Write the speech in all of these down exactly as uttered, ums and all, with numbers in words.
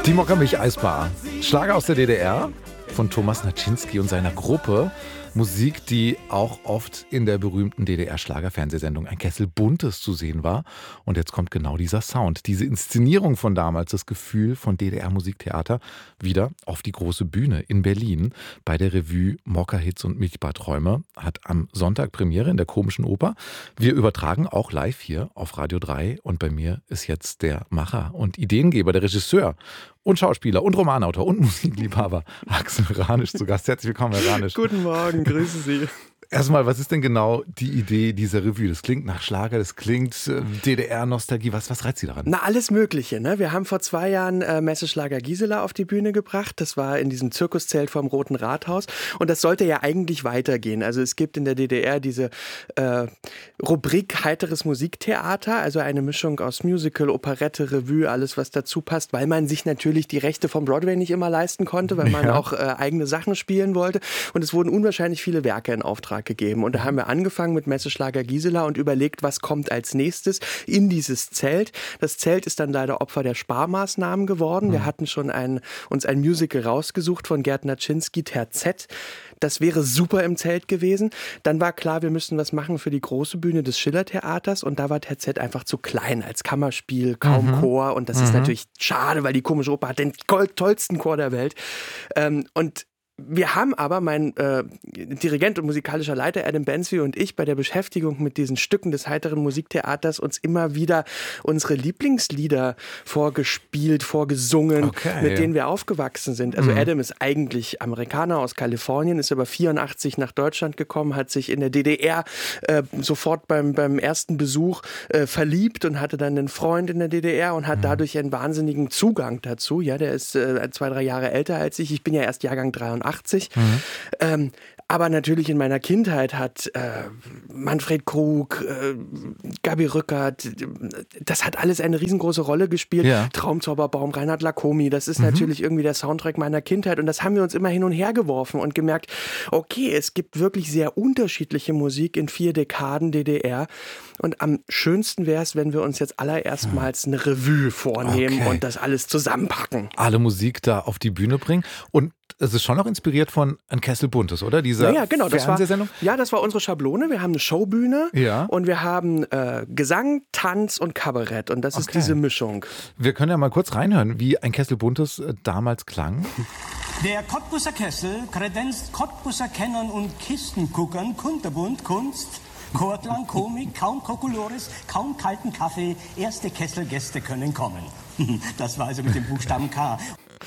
Die Mokka-Milch-Eisbar. Schlager aus der D D R von Thomas Naczynski und seiner Gruppe. Musik, die auch oft in der berühmten D D R-Schlager-Fernsehsendung Ein Kessel Buntes zu sehen war. Und jetzt kommt genau dieser Sound, diese Inszenierung von damals, das Gefühl von D D R-Musiktheater wieder auf die große Bühne in Berlin bei der Revue Mokka-Hits und Milchbadträume. Hat am Sonntag Premiere in der Komischen Oper. Wir übertragen auch live hier auf Radio drei und bei mir ist jetzt der Macher und Ideengeber, der Regisseur und Schauspieler und Romanautor und Musikliebhaber Axel Ranisch zu Gast. Herzlich willkommen, Herr Ranisch. Guten Morgen, grüße Sie. Erstmal, was ist denn genau die Idee dieser Revue? Das klingt nach Schlager, das klingt äh, D D R-Nostalgie. Was, was reizt Sie daran? Na, alles Mögliche. Ne? Wir haben vor zwei Jahren äh, Messeschlager Gisela auf die Bühne gebracht. Das war in diesem Zirkuszelt vom Roten Rathaus. Und das sollte ja eigentlich weitergehen. Also es gibt in der D D R diese äh, Rubrik Heiteres Musiktheater, also eine Mischung aus Musical, Operette, Revue, alles was dazu passt, weil man sich natürlich die Rechte vom Broadway nicht immer leisten konnte, weil man ja. auch äh, eigene Sachen spielen wollte. Und es wurden unwahrscheinlich viele Werke in Auftrag gegeben. Und da haben wir angefangen mit Messeschlager Gisela und überlegt, was kommt als nächstes in dieses Zelt. Das Zelt ist dann leider Opfer der Sparmaßnahmen geworden. Mhm. Wir hatten schon ein, uns ein Musical rausgesucht von Gerd Naczynski, Terzett. Das wäre super im Zelt gewesen. Dann war klar, wir müssen was machen für die große Bühne des Schillertheaters und da war Terzett einfach zu klein als Kammerspiel, kaum mhm. Chor und das mhm. ist natürlich schade, weil die Komische Oper hat den tollsten Chor der Welt. Ähm, und Wir haben aber, mein äh, Dirigent und musikalischer Leiter Adam Bensby und ich, bei der Beschäftigung mit diesen Stücken des heiteren Musiktheaters uns immer wieder unsere Lieblingslieder vorgespielt, vorgesungen, okay, mit denen wir aufgewachsen sind. Also mhm. Adam ist eigentlich Amerikaner aus Kalifornien, ist aber vierundachtzig nach Deutschland gekommen, hat sich in der D D R äh, sofort beim, beim ersten Besuch äh, verliebt und hatte dann einen Freund in der D D R und hat mhm. dadurch einen wahnsinnigen Zugang dazu. Ja, der ist äh, zwei, drei Jahre älter als ich. Ich bin ja erst Jahrgang dreiundachtzig. Mhm. Ähm, aber natürlich in meiner Kindheit hat äh, Manfred Krug, äh, Gabi Rückert, das hat alles eine riesengroße Rolle gespielt. Ja. Traumzauberbaum, Reinhard Lacomi, das ist mhm. natürlich irgendwie der Soundtrack meiner Kindheit. Und das haben wir uns immer hin und her geworfen und gemerkt, okay, es gibt wirklich sehr unterschiedliche Musik in vier Dekaden D D R. Und am schönsten wäre es, wenn wir uns jetzt allererstmals eine Revue vornehmen okay. und das alles zusammenpacken. Alle Musik da auf die Bühne bringen. Und es ist schon noch inspiriert von Ein Kessel Buntes, oder? Diese ja, ja, genau, das Fernsehsendung? War, ja, das war unsere Schablone. Wir haben eine Showbühne ja. und wir haben äh, Gesang, Tanz und Kabarett. Und das okay. ist diese Mischung. Wir können ja mal kurz reinhören, wie Ein Kessel Buntes äh, damals klang. Der Cottbuser Kessel kredenzt Cottbuser Kennern und Kistenguckern kunterbunt Kunst. Chorklang, Komik, kaum Kokolores, kaum kalten Kaffee, erste Kesselgäste können kommen. Das war also mit dem Buchstaben K.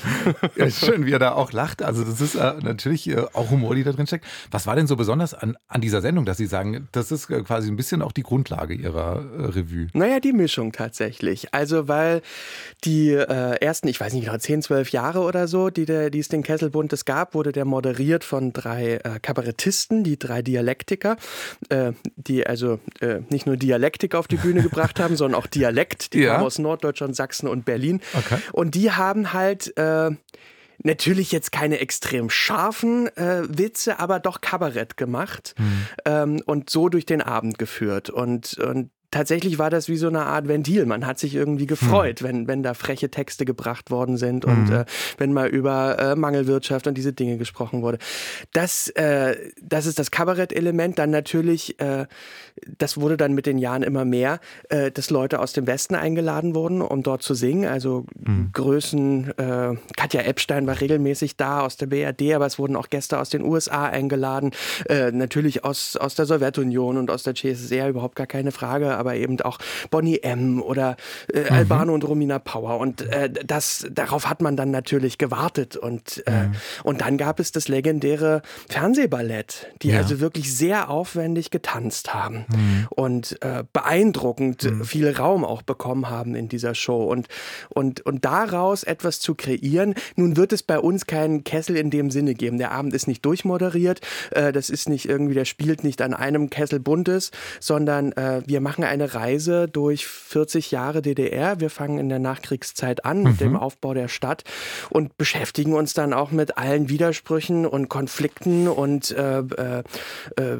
Ja, ist schön, wie er da auch lacht. Also das ist äh, natürlich äh, auch Humor, die da drin steckt. Was war denn so besonders an, an dieser Sendung, dass Sie sagen, das ist äh, quasi ein bisschen auch die Grundlage Ihrer äh, Revue? Naja, die Mischung tatsächlich. Also weil die äh, ersten, ich weiß nicht genau, zehn, zwölf Jahre oder so, die, der, die es den Kessel Buntes gab, wurde der moderiert von drei äh, Kabarettisten, die drei Dialektiker, äh, die also äh, nicht nur Dialektik auf die Bühne gebracht haben, sondern auch Dialekt. Die ja. kamen aus Norddeutschland, Sachsen und Berlin. Okay. Und die haben halt äh, natürlich jetzt keine extrem scharfen äh, Witze, aber doch Kabarett gemacht mhm. ähm, und so durch den Abend geführt. Und, und tatsächlich war das wie so eine Art Ventil. Man hat sich irgendwie gefreut, hm. wenn, wenn da freche Texte gebracht worden sind und hm. äh, wenn mal über äh, Mangelwirtschaft und diese Dinge gesprochen wurde. Das, äh, das ist das Kabarett-Element. Dann natürlich, äh, das wurde dann mit den Jahren immer mehr, äh, dass Leute aus dem Westen eingeladen wurden, um dort zu singen. Also hm. Größen, äh, Katja Epstein war regelmäßig da aus der B R D, aber es wurden auch Gäste aus den U S A eingeladen. Äh, natürlich aus, aus der Sowjetunion und aus der C S S R, überhaupt gar keine Frage, aber eben auch Bonnie M. oder äh, mhm. Albano und Romina Power. Und äh, das, darauf hat man dann natürlich gewartet. Und, äh, mhm. und dann gab es das legendäre Fernsehballett, die ja. also wirklich sehr aufwendig getanzt haben mhm. und äh, beeindruckend mhm. viel Raum auch bekommen haben in dieser Show. Und, und, und daraus etwas zu kreieren, nun wird es bei uns keinen Kessel in dem Sinne geben. Der Abend ist nicht durchmoderiert, äh, das ist nicht irgendwie, der spielt nicht an einem Kessel Buntes, sondern äh, wir machen eine Reise durch vierzig Jahre D D R. Wir fangen in der Nachkriegszeit an mit mhm. dem Aufbau der Stadt und beschäftigen uns dann auch mit allen Widersprüchen und Konflikten und äh, äh, äh,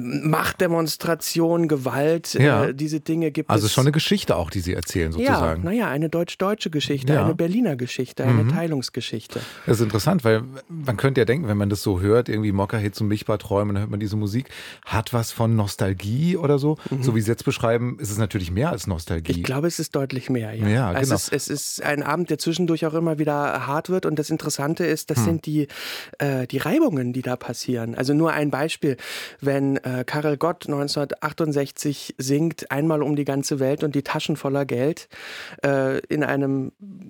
Machtdemonstrationen, Gewalt. Ja. Äh, diese Dinge gibt also es. Also schon eine Geschichte auch, die Sie erzählen sozusagen. Ja, naja, eine deutsch-deutsche Geschichte, ja. eine Berliner Geschichte, eine mhm. Teilungsgeschichte. Das ist interessant, weil man könnte ja denken, wenn man das so hört, irgendwie Mokka-Hits und Milchbadträume, dann hört man diese Musik, hat was von Nostalgie oder so. Mhm. So wie Sie jetzt beschreiben, ist es natürlich mehr als Nostalgie. Ich glaube, es ist deutlich mehr, ja. ja also genau. es, ist, es ist ein Abend, der zwischendurch auch immer wieder hart wird und das Interessante ist, das hm. sind die, äh, die Reibungen, die da passieren. Also nur ein Beispiel, wenn äh, Karel Gott neunzehnhundertachtundsechzig singt, einmal um die ganze Welt und die Taschen voller Geld, äh, in einem,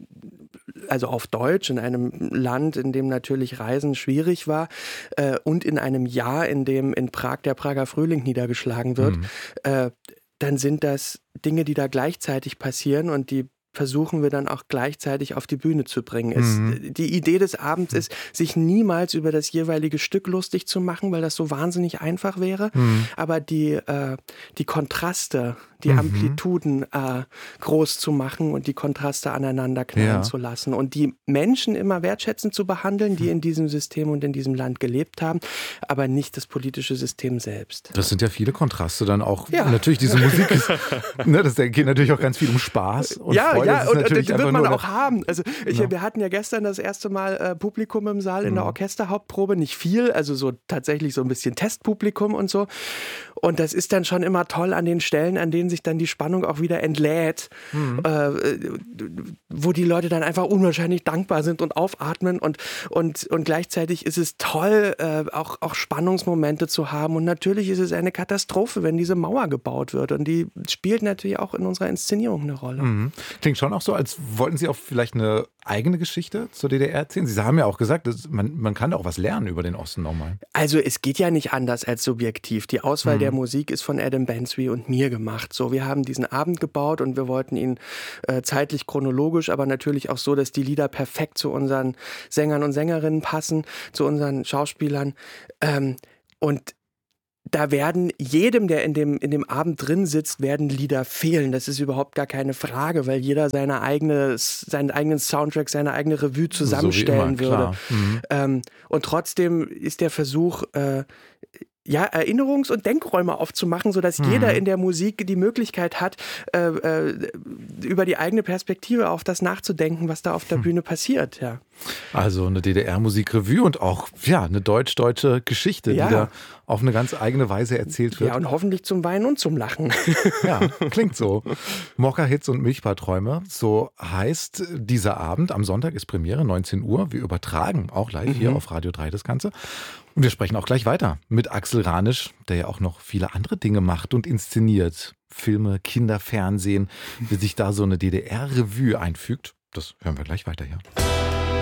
also auf Deutsch, in einem Land, in dem natürlich Reisen schwierig war äh, und in einem Jahr, in dem in Prag der Prager Frühling niedergeschlagen wird, mhm. äh, dann sind das Dinge, die da gleichzeitig passieren und die versuchen wir dann auch gleichzeitig auf die Bühne zu bringen. Es, mhm. Die Idee des Abends ist, sich niemals über das jeweilige Stück lustig zu machen, weil das so wahnsinnig einfach wäre, mhm. aber die, äh, die Kontraste, die mhm. Amplituden äh, groß zu machen und die Kontraste aneinander knallen ja. zu lassen und die Menschen immer wertschätzend zu behandeln, die in diesem System und in diesem Land gelebt haben, aber nicht das politische System selbst. Das sind ja viele Kontraste dann auch. Ja. Natürlich diese Musik ist, ne, das geht natürlich auch ganz viel um Spaß und ja, Freude. Ja, das und das wird man auch der, haben. Also ich, ja. wir hatten ja gestern das erste Mal äh, Publikum im Saal in mhm. der Orchesterhauptprobe, nicht viel, also so tatsächlich so ein bisschen Testpublikum und so. Und das ist dann schon immer toll an den Stellen, an denen sich dann die Spannung auch wieder entlädt, mhm. äh, wo die Leute dann einfach unwahrscheinlich dankbar sind und aufatmen und, und, und gleichzeitig ist es toll, äh, auch, auch Spannungsmomente zu haben und natürlich ist es eine Katastrophe, wenn diese Mauer gebaut wird und die spielt natürlich auch in unserer Inszenierung eine Rolle. Mhm. Klingt schon auch so, als wollten Sie auch vielleicht eine eigene Geschichte zur D D R erzählen. Sie haben ja auch gesagt, dass man, man kann da auch was lernen über den Osten nochmal. Also es geht ja nicht anders als subjektiv. Die Auswahl mhm. der Musik ist von Adam Bensby und mir gemacht. So, wir haben diesen Abend gebaut und wir wollten ihn äh, zeitlich chronologisch, aber natürlich auch so, dass die Lieder perfekt zu unseren Sängern und Sängerinnen passen, zu unseren Schauspielern. Ähm, und da werden jedem, der in dem, in dem Abend drin sitzt, werden Lieder fehlen. Das ist überhaupt gar keine Frage, weil jeder seine eigene, seinen eigenen Soundtrack, seine eigene Revue zusammenstellen so würde. Mhm. Ähm, und trotzdem ist der Versuch, äh, ja, Erinnerungs- und Denkräume aufzumachen, sodass mhm. jeder in der Musik die Möglichkeit hat, äh, äh, über die eigene Perspektive auf das nachzudenken, was da auf der mhm. Bühne passiert. Ja. Also eine D D R-Musikrevue und auch ja, eine deutsch-deutsche Geschichte, ja. die da auf eine ganz eigene Weise erzählt wird. Ja, und hoffentlich zum Weinen und zum Lachen. Ja, klingt so. Mokka-Hits und Milchbadträume, so heißt dieser Abend. Am Sonntag ist Premiere, neunzehn Uhr. Wir übertragen auch live mhm. hier auf Radio drei das Ganze. Und wir sprechen auch gleich weiter mit Axel Ranisch, der ja auch noch viele andere Dinge macht und inszeniert. Filme, Kinderfernsehen, wie sich da so eine D D R-Revue einfügt. Das hören wir gleich weiter hier.